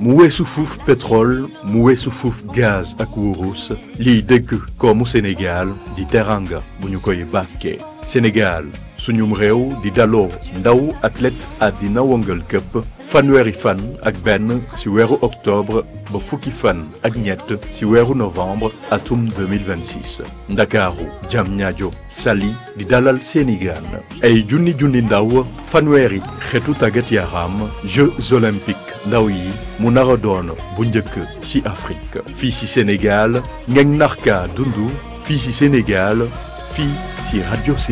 mu weesu fuuf pétrole mu weesu fuuf gaz ak wurus liy dëgg koomu Sénégal di teranga bu ñu koy bàkkee Sénégal suñum réew di daloo ndaw athlète àddina wëngal këpp fanweeri fan ak benn ci weeru octobre ba fukki fan ak ñett ci weeru novembre atum 2026 ndakaaru Diamniadio Saly di dalal seeni gaan ay junni ndaw fanweeri xeetu tàggat yaram Jeux olympiques ndaw yi mu nar a doon bu njëkk ci Afrique fii ci Sénégal ngeen narka dundu fii ci Sénégal fii ci rajo